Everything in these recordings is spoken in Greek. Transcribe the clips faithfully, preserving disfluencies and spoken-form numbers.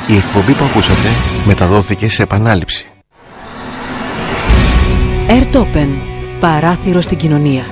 Η εκπομπή που ακούσατε μεταδόθηκε σε επανάληψη. Airtopen. Παράθυρο στην κοινωνία.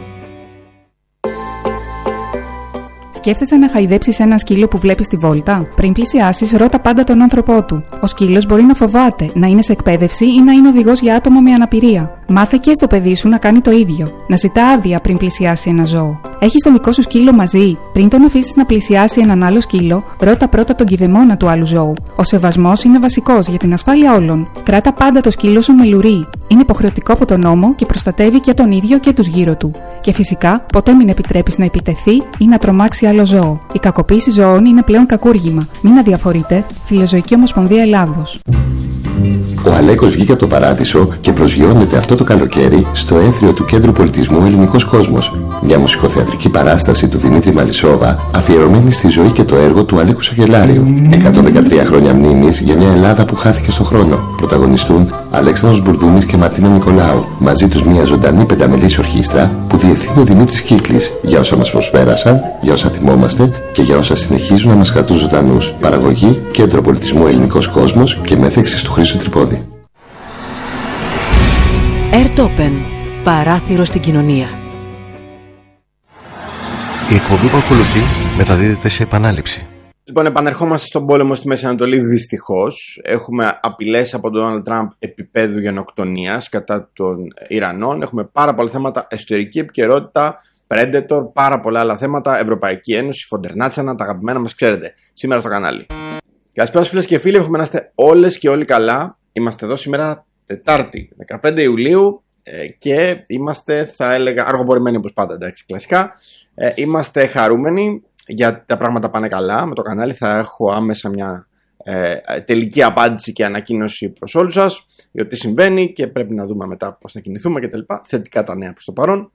Σκέφτεσαι να χαϊδέψεις ένα σκύλο που βλέπεις στη βόλτα? Πριν πλησιάσεις, ρώτα πάντα τον άνθρωπό του. Ο σκύλος μπορεί να φοβάται, να είναι σε εκπαίδευση ή να είναι οδηγός για άτομο με αναπηρία. Μάθε και στο παιδί σου να κάνει το ίδιο. Να ζητά άδεια πριν πλησιάσει ένα ζώο. Έχεις τον δικό σου σκύλο μαζί? Πριν τον αφήσεις να πλησιάσει έναν άλλο σκύλο, ρώτα πρώτα τον κηδεμόνα του άλλου ζώου. Ο σεβασμός είναι βασικός για την ασφάλεια όλων. Κράτα πάντα το σκύλο σου με λουρί. Είναι υποχρεωτικό από τον νόμο και προστατεύει και τον ίδιο και τους γύρω του. Και φυσικά, ποτέ μην επιτρέπεις να επιτεθεί ή να τρομάξει άλλο ζώο. Η κακοποίηση ζώων είναι πλέον κακούργημα. Μην αδιαφορείτε. Φιλοζωική Ομοσπονδία Ελλάδος. Ο Αλέκος βγήκε από το παράδεισο και προσγειώνεται αυτό το καλοκαίρι στο έθριο του Κέντρου Πολιτισμού Ελληνικός Κόσμος. Μια μουσικοθεατρική παράσταση του Δημήτρη Μαλισσόβα, αφιερωμένη στη ζωή και το έργο του Αλέκου Σαγελάριου. εκατόν δεκατρία χρόνια μνήμης για μια Ελλάδα που χάθηκε στο χρόνο. Πρωταγωνιστούν Αλέξανδρος Μπουρδούμης και Μαρτίνα Νικολάου. Μαζί τους μια ζωντανή πενταμελής ορχήστρα που διευθύνει ο Δημήτρης Κύκλης για όσα μας προσπέρασαν, για όσα θυμόμαστε και για όσα συνεχίζουν να μας κρατούν ζωντανούς. Παραγωγή Κέντρο Πολιτισμού Ελληνικός Κόσμος και μέθεξης του Χρήστου Τρυπόδη. Airtopen. Παράθυρο στην κοινωνία. Η εκπομπή που ακολουθεί μεταδίδεται σε επανάληψη. Λοιπόν, επανερχόμαστε στον πόλεμο στη Μέση Ανατολή. Δυστυχώς έχουμε απειλές από τον Ντόναλντ Τραμπ επίπεδου γενοκτονίας κατά των Ιρανών. Έχουμε πάρα πολλά θέματα, εσωτερική επικαιρότητα, Predator, πάρα πολλά άλλα θέματα, Ευρωπαϊκή Ένωση, Φοντερνάτσανα, τα αγαπημένα μας, ξέρετε, σήμερα στο κανάλι. Καλησπέρα φίλες και φίλοι, έχουμε να είστε όλες και όλοι καλά. Είμαστε εδώ σήμερα Τετάρτη, δεκαπέντε Ιουλίου και είμαστε, θα έλεγα, αργοπορημένοι όπως πάντα, εντάξει, κλασικά. Ε, είμαστε χαρούμενοι γιατί τα πράγματα πάνε καλά με το κανάλι. Θα έχω άμεσα μια ε, τελική απάντηση και ανακοίνωση προς όλους σας για το τι συμβαίνει και πρέπει να δούμε μετά πώς θα κινηθούμε κτλ. Θετικά τα νέα προς το παρόν.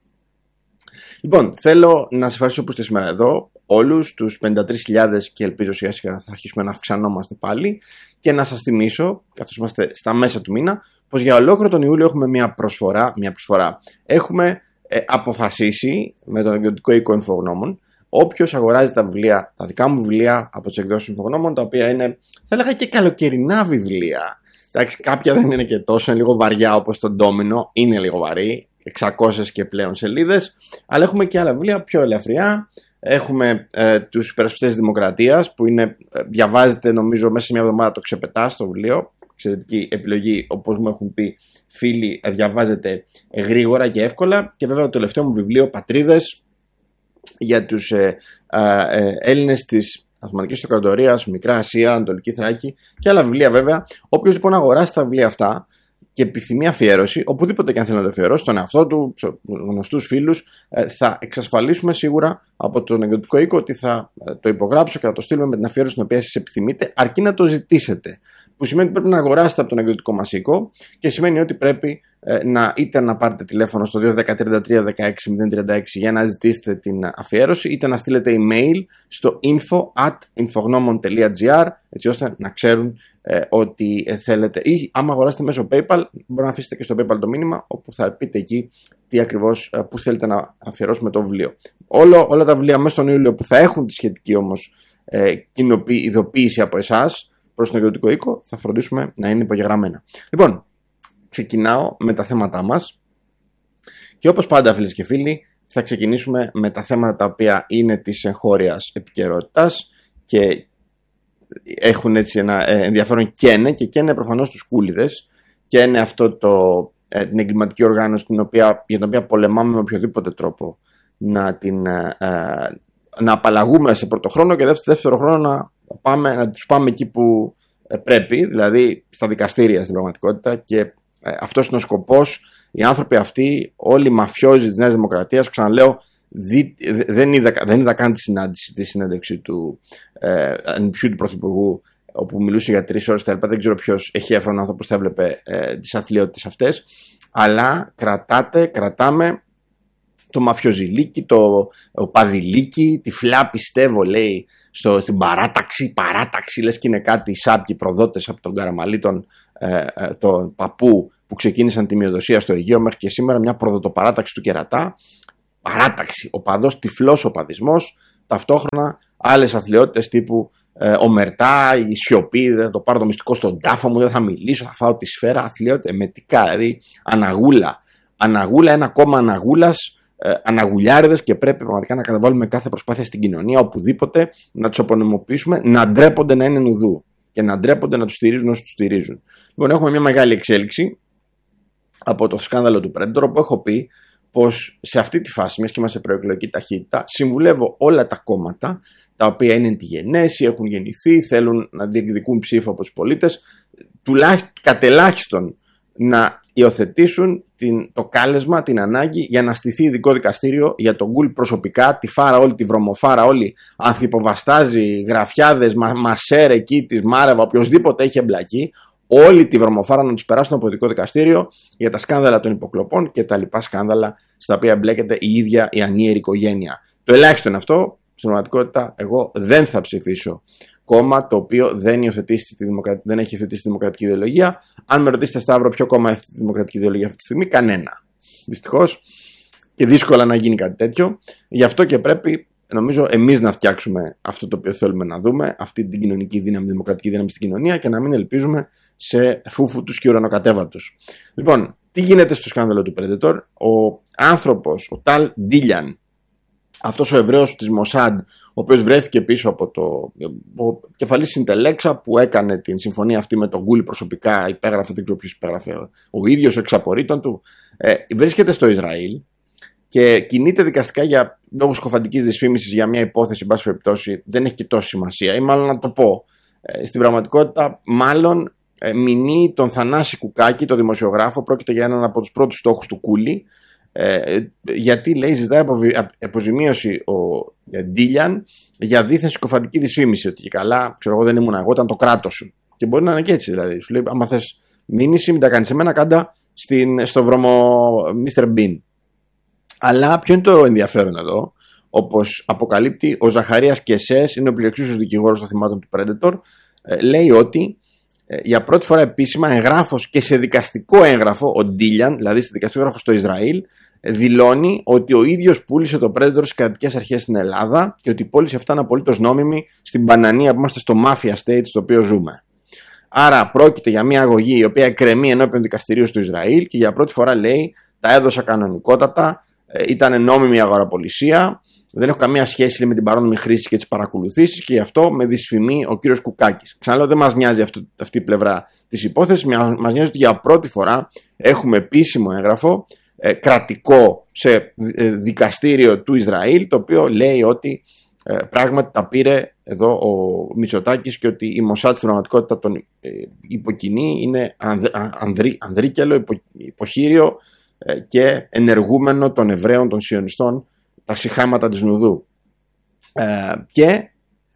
Λοιπόν, θέλω να σας ευχαριστήσω που είστε σήμερα εδώ, όλους τους πενήντα τρεις χιλιάδες, και ελπίζω σιγά σιγά θα αρχίσουμε να αυξανόμαστε πάλι, και να σας θυμίσω, καθώς είμαστε στα μέσα του μήνα, πως για ολόκληρο τον Ιούλιο έχουμε μια προσφορά. Μια προσφορά. Έχουμε ε, αποφασίσει με τον εκδοτικό οίκο Infognomon, όποιος αγοράζει τα βιβλία, τα δικά μου βιβλία από τις εκδόσεις Infognomon, τα οποία είναι, θα έλεγα, και καλοκαιρινά βιβλία. Εντάξει, κάποια δεν είναι και τόσο, είναι λίγο βαριά όπως το Ντόμινο, είναι λίγο βαρύ, εξακόσιες και πλέον σελίδες, αλλά έχουμε και άλλα βιβλία πιο ελαφριά. Έχουμε ε, τους υπερασπιστές της Δημοκρατίας, που είναι, ε, διαβάζετε νομίζω μέσα σε μια εβδομάδα, το ξεπετάς το βιβλίο. Εξαιρετική επιλογή, όπως μου έχουν πει φίλοι, ε, διαβάζετε ε, γρήγορα και εύκολα. Και βέβαια το τελευταίο μου βιβλίο, Πατρίδες, για τους ε, ε, ε, Έλληνες της Οθωμανικής Αυτοκρατορίας, Μικρά Ασία, Ανατολική Θράκη και άλλα βιβλία βέβαια. Όποιος λοιπόν αγοράσει τα βιβλία αυτά και επιθυμεί αφιέρωση, οπουδήποτε και αν θέλει να το αφιερώσει, στον εαυτό του, στους γνωστούς φίλους, θα εξασφαλίσουμε σίγουρα από τον εκδοτικό οίκο ότι θα το υπογράψω και θα το στείλουμε με την αφιέρωση την οποία εσείς επιθυμείτε, αρκεί να το ζητήσετε. Που σημαίνει ότι πρέπει να αγοράσετε από τον εκδοτικό μας οίκο και σημαίνει ότι πρέπει να, είτε να πάρετε τηλέφωνο στο δύο ένα μηδέν τριάντα τρία δεκαέξι μηδέν τριάντα έξι για να ζητήσετε την αφιέρωση, είτε να στείλετε email στο info at infognomon τελεία gr, έτσι ώστε να ξέρουν ε, ότι ε, θέλετε, ή άμα αγοράσετε μέσω PayPal, μπορείτε να αφήσετε και στο PayPal το μήνυμα, όπου θα πείτε εκεί τι ακριβώς, ε, που θέλετε να αφιερώσουμε το βιβλίο. Όλο, όλα τα βιβλία μέσα στον Ιούλιο που θα έχουν τη σχετική όμως ε, ειδοποίηση από εσάς προς τον εκδοτικό οίκο, θα φροντίσουμε να είναι υπογεγραμμένα. Λοιπόν, ξεκινάω με τα θέματά μας και όπως πάντα, φίλες και φίλοι, θα ξεκινήσουμε με τα θέματα τα οποία είναι της εγχώριας επικαιρότητας και έχουν έτσι ένα ενδιαφέρον και είναι, και είναι προφανώς τους κούλιδες, και είναι αυτό το, ε, την εγκληματική οργάνωση την οποία, για την οποία πολεμάμε με οποιοδήποτε τρόπο να, την, ε, να απαλλαγούμε σε πρώτο χρόνο και δεύτερο, δεύτερο χρόνο να, πάμε, να τους πάμε εκεί που πρέπει, δηλαδή στα δικαστήρια στην πραγματικότητα, και ε, αυτός είναι ο σκοπός. Οι άνθρωποι αυτοί, όλοι οι μαφιόζοι της Νέας Δημοκρατίας, ξαναλέω, Δι, δεν, είδα, δεν είδα καν τη συνάντηση, τη συνέντευξη του ε, ανιψιού του Πρωθυπουργού, όπου μιλούσε για τρεις ώρες. Δεν ξέρω ποιος έχει έφερον άνθρωπος θα έβλεπε ε, τις αθλιότητες αυτές. Αλλά κρατάτε, κρατάμε το μαφιοζηλίκι, το παδιλίκι, τυφλά πιστεύω, λέει, στο, στην παράταξη. Παράταξη, λες και είναι κάτι σάπιοι προδότες από τον Καραμαλή, τον, ε, ε, τον παππού που ξεκίνησαν τη μειοδοσία στο Αιγαίο, μέχρι και σήμερα μια προδοτοπαράταξη του κερατά. Παράταξη, οπαδός, τυφλός οπαδισμός, ταυτόχρονα άλλες αθλιότητες τύπου ε, ομερτά, η σιωπή, δεν θα το πάρω το μυστικό στον τάφο μου, δεν θα μιλήσω, θα φάω τη σφαίρα, αθλιότητα, εμετικά, δηλαδή αναγούλα. Αναγούλα, ένα κόμμα αναγούλας, ε, αναγουλιάριδες, και πρέπει πραγματικά να καταβάλουμε κάθε προσπάθεια στην κοινωνία, οπουδήποτε, να τους απονομοποιήσουμε, να ντρέπονται να είναι νουδού και να ντρέπονται να τους στηρίζουν όσοι τους στηρίζουν. Λοιπόν, έχουμε μια μεγάλη εξέλιξη από το σκάνδαλο του Predator, όπου έχω πει πως σε αυτή τη φάση, μιας και είμαστε σε προεκλογική ταχύτητα, συμβουλεύω όλα τα κόμματα τα οποία είναι εν τη γενέση, έχουν γεννηθεί, θέλουν να διεκδικούν ψήφο από τους πολίτες, τουλάχιστον κατελάχιστον να υιοθετήσουν την, το κάλεσμα, την ανάγκη για να στηθεί ειδικό δικαστήριο για τον Γκουλ προσωπικά, τη φάρα όλη, τη βρωμοφάρα όλη, ανθυποβαστάζει, γραφιάδες, μα, μασέρ εκεί της Μάρεβα, οποιοδήποτε έχει εμπλακεί, όλη τη βρωμοφάρα να τους περάσουν από ειδικό δικαστήριο για τα σκάνδαλα των υποκλοπών και τα λοιπά σκάνδαλα στα οποία εμπλέκεται η ίδια η ανίερη οικογένεια. Το ελάχιστο είναι αυτό. Στην πραγματικότητα, εγώ δεν θα ψηφίσω κόμμα το οποίο δεν, τη δημοκρατι... δεν έχει υιοθετήσει τη δημοκρατική ιδεολογία. Αν με ρωτήσετε, Σταύρο, ποιο κόμμα έχει τη δημοκρατική ιδεολογία αυτή τη στιγμή, κανένα. Δυστυχώς. Και δύσκολα να γίνει κάτι τέτοιο. Γι' αυτό και πρέπει, νομίζω, εμείς να φτιάξουμε αυτό το οποίο θέλουμε να δούμε, αυτή την κοινωνική δύναμη, δημοκρατική δύναμη στην κοινωνία, και να μην ελπίζουμε σε φούφουτους και ουρανοκατέβατους. Λοιπόν, τι γίνεται στο σκάνδαλο του Predator? Ο άνθρωπος, ο Ταλ Ντίλιαν, αυτός ο Εβραίος της Μοσάντ, ο οποίος βρέθηκε πίσω από το ο κεφαλής συντελέξα που έκανε την συμφωνία αυτή με τον Γκουλ προσωπικά, υπέγραφε, δεν ξέρω ποιος υπέγραφε, ο ίδιος, ο εξαπορρίτων του, ε, βρίσκεται στο Ισραήλ και κινείται δικαστικά για λόγους κοφαντικής δυσφήμισης για μια υπόθεση, εν πάση περιπτώσει, δεν έχει και τόση σημασία, ή μάλλον να το πω, ε, στην πραγματικότητα, μάλλον ε, μηνύει τον Θανάση Κουκάκη, τον δημοσιογράφο, πρόκειται για έναν από τους πρώτους στόχους του Κούλι. Ε, γιατί, λέει, ζητάει αποζημίωση ο Ντίλιαν για δίθεν συκοφαντική δυσφήμιση, ότι και καλά, ξέρω εγώ, δεν ήμουν εγώ, ήταν το κράτος σου. Και μπορεί να είναι και έτσι, δηλαδή. Σου λέει, άμα θες μήνυση, μην τα κάνεις εμένα, κάντα στην, στο βρωμό μίστερ Bean. Αλλά ποιο είναι το ενδιαφέρον εδώ? Όπως αποκαλύπτει ο Ζαχαρίας Κεσές, είναι ο πληρεξούσιος δικηγόρος των θυμάτων του Predator, ε, λέει ότι για πρώτη φορά επίσημα εγγράφος και σε δικαστικό έγγραφο, ο Ντίλιαν, δηλαδή σε δικαστικό έγγραφο στο Ισραήλ, δηλώνει ότι ο ίδιος πούλησε το Predator στις κρατικές αρχές στην Ελλάδα και ότι η πώληση αυτά είναι απολύτως νόμιμη στην Πανανία που είμαστε στο Mafia State στο οποίο ζούμε. Άρα πρόκειται για μια αγωγή η οποία εκκρεμεί ενώπιον δικαστηρίου στο Ισραήλ και για πρώτη φορά, λέει, τα έδωσα κανονικότατα, ήταν νόμιμη η αγοραπολισία. Δεν έχω καμία σχέση με την παράνομη χρήση και τις παρακολουθήσεις και γι' αυτό με δυσφημεί ο κύριος Κουκάκης. Ξαναλέω, δεν μας νοιάζει αυτό, αυτή η πλευρά της υπόθεσης. Μας νοιάζει ότι για πρώτη φορά έχουμε επίσημο έγγραφο ε, κρατικό σε ε, δικαστήριο του Ισραήλ, το οποίο λέει ότι ε, πράγματι τα πήρε εδώ ο Μητσοτάκης και ότι η Μοσάτ στην πραγματικότητα τον ε, υποκινεί, είναι ανδρ, ανδρί, ανδρίκελο, υπο, υποχείριο ε, και ενεργούμενο των Εβραίων, των Σιωνιστών, τα σιχάματα της Νουδού. Ε, και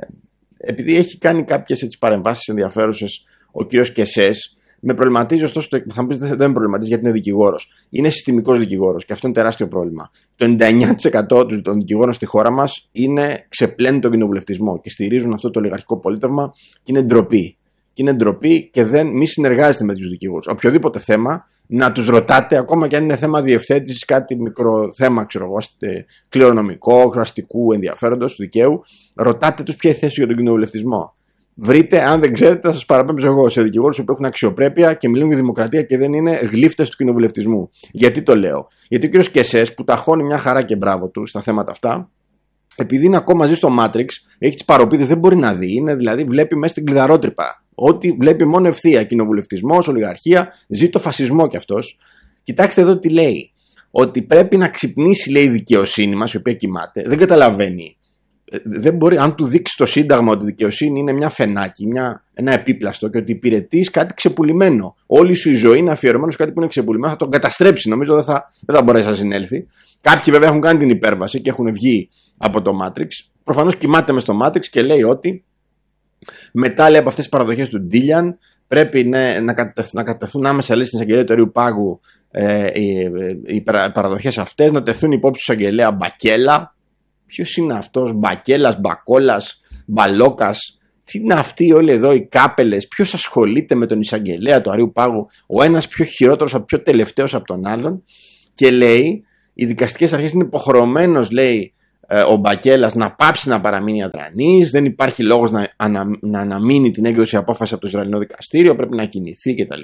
επειδή έχει κάνει κάποιες έτσι παρεμβάσεις ενδιαφέρουσες ο κύριος Κεσές, με προβληματίζει, ωστόσο, το, θα μου πεις δεν με προβληματίζει γιατί είναι δικηγόρος. Είναι συστημικός δικηγόρος και αυτό είναι τεράστιο πρόβλημα. Το ενενήντα εννέα τοις εκατό των δικηγόρων στη χώρα μας είναι ξεπλένει τον κοινοβουλευτισμό και στηρίζουν αυτό το ολιγαρχικό πολίτευμα και είναι ντροπή. Και είναι ντροπή και δεν μη συνεργάζεται με τους δικηγόρους. Οποιοδήποτε θέμα να τους ρωτάτε, ακόμα και αν είναι θέμα διευθέτησης, κάτι μικρό θέμα, ξέρω εγώ, κληρονομικό, αστικού ενδιαφέροντος, του δικαίου, ρωτάτε τους ποια είναι η θέση για τον κοινοβουλευτισμό. Βρείτε, αν δεν ξέρετε, θα σας παραπέμψω εγώ σε δικηγόρους που έχουν αξιοπρέπεια και μιλούν για δημοκρατία και δεν είναι γλύφτες του κοινοβουλευτισμού. Γιατί το λέω? Γιατί ο κύριος Κεσές, που ταχώνει μια χαρά και μπράβο του στα θέματα αυτά, επειδή είναι ακόμα ζει στο Matrix, έχει τις παροπίδες, δεν μπορεί να δει. Είναι, δηλαδή, βλέπει μέσα στην κλειδαρότρυπα. Ό,τι βλέπει μόνο ευθεία. Κοινοβουλευτισμός, ολιγαρχία, ζει το φασισμό κι αυτός. Κοιτάξτε εδώ τι λέει. Ότι πρέπει να ξυπνήσει, λέει, η δικαιοσύνη μας, η οποία κοιμάται. Δεν καταλαβαίνει. Δεν μπορεί, αν του δείξει το Σύνταγμα ότι η δικαιοσύνη είναι μια φενάκι, μια, ένα επίπλαστο και ότι υπηρετείς κάτι ξεπουλημένο. Όλη σου η ζωή είναι αφιερωμένη σε κάτι που είναι ξεπουλημένο, θα τον καταστρέψει. Νομίζω δεν θα, δεν θα μπορέσει να συνέλθει. Κάποιοι βέβαια έχουν κάνει την υπέρβαση και έχουν βγει από το Matrix. Προφανώς κοιμάται μες στο Matrix και λέει ότι μετά, λέει, από αυτές τις παραδοχές του Ντίλιαν πρέπει, ναι, να, κατευθ, να κατευθούν άμεσα, λέει, στην εισαγγελία του Αερίου Πάγου ε, οι, οι παραδοχές αυτές, να τεθούν υπόψη του εισαγγελέα Μπακέλα. Ποιος είναι αυτός? Μπακέλας, Μπακόλας, Μπαλόκας? Τι είναι αυτοί όλοι εδώ οι κάπελες? Ποιος ασχολείται με τον εισαγγελέα του Αερίου Πάγου? Ο ένας πιο χειρότερος, πιο τελευταίος από τον άλλον. Και λέει, οι δικαστικές αρχές είναι υποχρεωμένος, λέει, ο Μπακέλας να πάψει να παραμείνει αδρανής, δεν υπάρχει λόγος να, ανα, να αναμείνει την έκδοση απόφαση από το Ισραηλινό δικαστήριο, πρέπει να κινηθεί κτλ.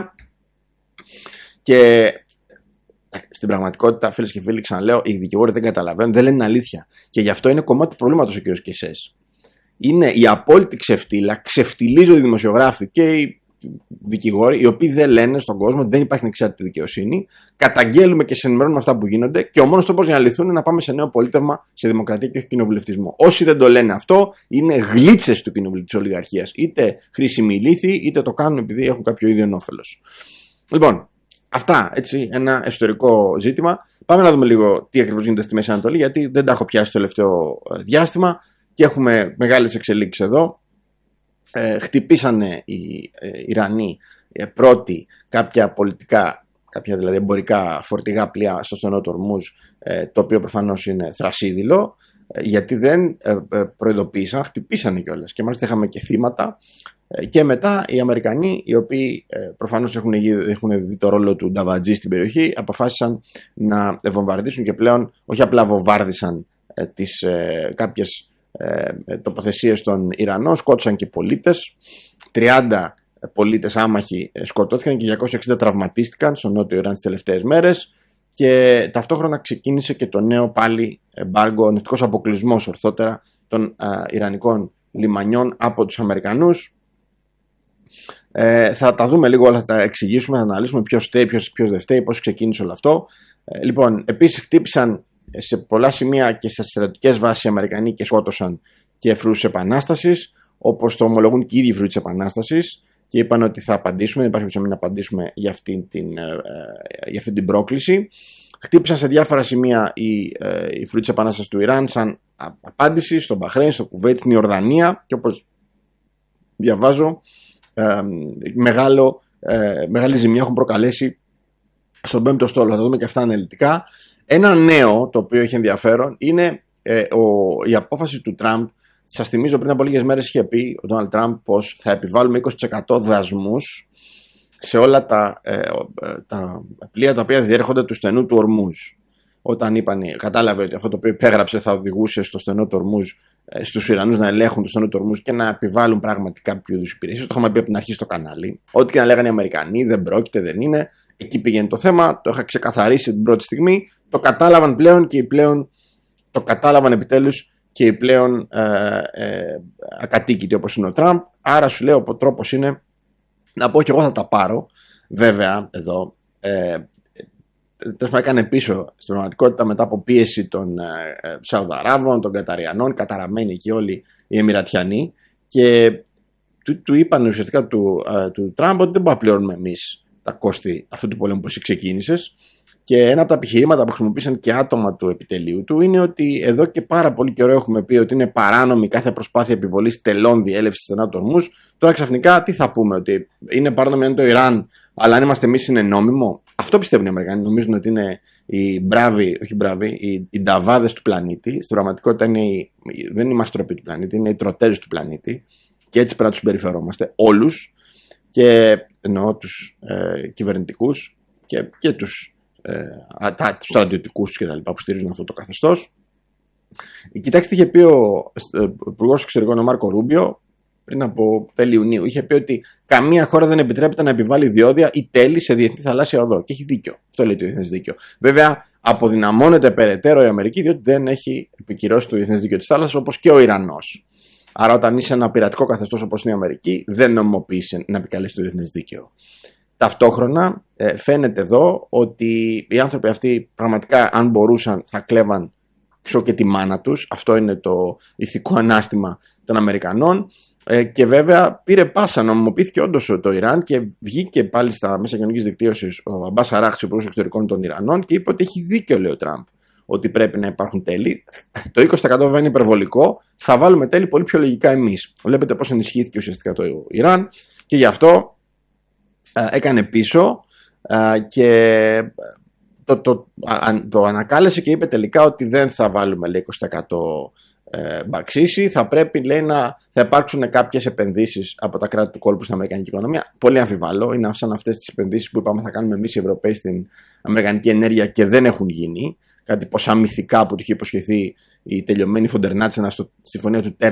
Και στην πραγματικότητα, φίλες και φίλοι, ξαναλέω, οι δικηγόροι δεν καταλαβαίνουν, δεν λένε αλήθεια. Και γι' αυτό είναι κομμάτι του προβλήματος ο κ. Κεσές. Είναι η απόλυτη ξεφτύλα, ξεφτυλίζονται οι δημοσιογράφοι και οι δικηγόροι, οι οποίοι δεν λένε στον κόσμο ότι δεν υπάρχει ανεξάρτητη δικαιοσύνη. Καταγγέλουμε και σε ενημερώνουμε αυτά που γίνονται, και ο μόνος τρόπος για να λυθούν είναι να πάμε σε νέο πολίτευμα, σε δημοκρατία και όχι κοινοβουλευτισμό. Όσοι δεν το λένε αυτό, είναι γλίτσες του κοινοβουλίου της ολιγαρχίας. Είτε χρήσιμοι λύθοι, είτε το κάνουν επειδή έχουν κάποιο ίδιο όφελος. Λοιπόν, αυτά, έτσι, ένα εσωτερικό ζήτημα. Πάμε να δούμε λίγο τι ακριβώς γίνεται στη Μέση Ανατολή, γιατί δεν τα έχω πιάσει το τελευταίο διάστημα και έχουμε μεγάλες εξελίξεις εδώ. Ε, χτυπήσανε οι ε, Ιρανοί ε, πρώτοι κάποια πολιτικά, κάποια δηλαδή εμπορικά φορτηγά πλοία στο στενό του Ορμούζ, ε, το οποίο προφανώς είναι θρασίδηλο, ε, γιατί δεν ε, ε, προειδοποίησαν, χτυπήσανε κιόλας και μάλιστα είχαμε και θύματα. Ε, και μετά οι Αμερικανοί, οι οποίοι ε, προφανώς έχουν, έχουν δει το ρόλο του Νταβατζή στην περιοχή, αποφάσισαν να βομβαρδίσουν και πλέον όχι απλά βομβάρδισαν ε, τις ε, κάποιες Ε, τοποθεσίες των Ιρανών, σκότωσαν και πολίτες. τριάντα πολίτες άμαχοι σκοτώθηκαν και διακόσιοι εξήντα τραυματίστηκαν στο νότιο Ιράν τις τελευταίες μέρες, και ταυτόχρονα ξεκίνησε και το νέο πάλι εμπάργκο, νευτικός αποκλεισμός ορθότερα των α, Ιρανικών λιμανιών από τους Αμερικανούς. Ε, θα τα δούμε λίγο όλα, θα τα εξηγήσουμε, θα αναλύσουμε ποιος φταίει, ποιος, ποιος δεν φταίει, πώς ξεκίνησε όλο αυτό. Ε, λοιπόν, επίσης χτύπησαν σε πολλά σημεία και στις στρατιωτικές βάσεις οι Αμερικανοί και σκότωσαν και φρουρούς της Επανάστασης, όπως το ομολογούν και οι ίδιοι φρουροί της Επανάστασης, και είπαν ότι θα απαντήσουμε, δεν υπάρχει ψωμί να απαντήσουμε για αυτή την, ε, για αυτή την πρόκληση. Χτύπησαν σε διάφορα σημεία οι, ε, οι φρουροί της Επανάστασης του Ιράν σαν απάντηση στο Μπαχρέιν, στο Κουβέιτ, στην Ιορδανία, και όπως διαβάζω ε, μεγάλο, ε, μεγάλη ζημιά έχουν προκαλέσει στον πέμπτο στόλο. Θα το δούμε και αυτά αναλυτικά. Ένα νέο το οποίο έχει ενδιαφέρον είναι ε, ο, η απόφαση του Τραμπ. Σας θυμίζω, πριν από λίγες μέρες είχε πει ο Ντόναλντ Τραμπ πως θα επιβάλλουμε είκοσι τοις εκατό δασμούς σε όλα τα, ε, τα πλοία τα οποία διέρχονται του στενού του Ορμούζ. Όταν είπαν, κατάλαβε ότι αυτό το οποίο υπέγραψε θα οδηγούσε στο στενό του Ορμούζ, ε, στους Ιρανούς να ελέγχουν το στενό του Ορμούζ και να επιβάλλουν πράγματι κάποιο είδους υπηρεσίες. Το είχαμε πει από την αρχή στο κανάλι. Ό,τι και να λέγανε οι Αμερικανοί, δεν πρόκειται, δεν είναι. Εκεί πηγαίνει το θέμα. Το είχα ξεκαθαρίσει την πρώτη στιγμή. Το κατάλαβαν πλέον και οι πλέον το κατάλαβαν επιτέλους και οι πλέον ε, ε, ακατοίκητοι όπως είναι ο Τραμπ. Άρα σου λέω, ο τρόπος είναι να πω και εγώ θα τα πάρω. Βέβαια, εδώ ε, τέλος πάντων έκανε πίσω στην πραγματικότητα μετά από πίεση των ε, Σαουδαράβων, των Καταριανών, καταραμένοι εκεί όλοι οι Εμιρατιανοί, και του, του είπαν ουσιαστικά του, ε, του Τραμπ ότι δεν μπορούμε να πληρώνουμε εμείς τα κόστη αυτού του πολέμου που εσύ ξεκίνησες. Και ένα από τα επιχειρήματα που χρησιμοποίησαν και άτομα του επιτελείου του είναι ότι εδώ και πάρα πολύ καιρό έχουμε πει ότι είναι παράνομη κάθε προσπάθεια επιβολής τελών διέλευσης στενά του Ορμούζ. Τώρα ξαφνικά τι θα πούμε, ότι είναι παράνομη αν το Ιράν, αλλά αν είμαστε εμείς είναι νόμιμο? Αυτό πιστεύουν οι Αμερικανοί. Νομίζουν ότι είναι οι μπράβοι, όχι μπράβοι, οι, οι νταβάδες του πλανήτη. Στην πραγματικότητα είναι οι, δεν είναι οι μαστροποί του πλανήτη, είναι οι τροτέρες του πλανήτη. Και έτσι πρέπει να τους συμπεριφερόμαστε όλους. Και εννοώ τους ε, κυβερνητικούς και, και τους. Ε, τα, τους στρατιωτικούς και τα λοιπά που στηρίζουν αυτό το καθεστώς. Κοιτάξτε, είχε πει ο Υπουργός Εξωτερικών ο Μάρκο Ρούμπιο πριν από τέλη Ιουνίου. Είχε πει ότι καμία χώρα δεν επιτρέπεται να επιβάλλει διόδια ή τέλη σε διεθνή θαλάσσια οδό. Και έχει δίκιο. Αυτό λέει το διεθνές δίκαιο. Βέβαια, αποδυναμώνεται περαιτέρω η Αμερική, διότι δεν έχει επικυρώσει το διεθνές δίκαιο της θάλασσας, όπως και ο Ιρανός. Άρα, όταν είσαι ένα πειρατικό καθεστώς όπως είναι η Αμερική, δεν νομιμοποιήσει να επικαλέσει το διεθνές δίκαιο. Ταυτόχρονα ε, φαίνεται εδώ ότι οι άνθρωποι αυτοί πραγματικά, αν μπορούσαν, θα κλέβαν ξέρω και τη μάνα τους. Αυτό είναι το ηθικό ανάστημα των Αμερικανών. Ε, και βέβαια πήρε πάσα, νομιμοποιήθηκε όντως το Ιράν και βγήκε πάλι στα μέσα κοινωνικής δικτύωσης ο Αμπάς Αράχτη, ο Υπουργός Εξωτερικών των Ιρανών, και είπε ότι έχει δίκιο, λέει ο Τραμπ, ότι πρέπει να υπάρχουν τέλη. Το είκοσι τοις εκατό βέβαια είναι υπερβολικό. Θα βάλουμε τέλη πολύ πιο λογικά εμείς. Βλέπετε πώς ενισχύθηκε ουσιαστικά το Ιράν, και γι' αυτό έκανε πίσω και το, το, το ανακάλεσε και είπε τελικά ότι δεν θα βάλουμε, λέει, είκοσι τοις εκατό μπαξίση. Θα πρέπει, λέει, να θα υπάρξουν κάποιες επενδύσεις από τα κράτη του κόλπου στην αμερικανική οικονομία. Πολύ αμφιβάλλω. Είναι σαν αυτές τις επενδύσεις που είπαμε θα κάνουμε εμείς οι Ευρωπαίοι στην αμερικανική ενέργεια και δεν έχουν γίνει. κάτι ποσά μυθικά που του είχε υποσχεθεί η τελειωμένη Φοντερ Νάτσενα στη συμφωνία του Τέρ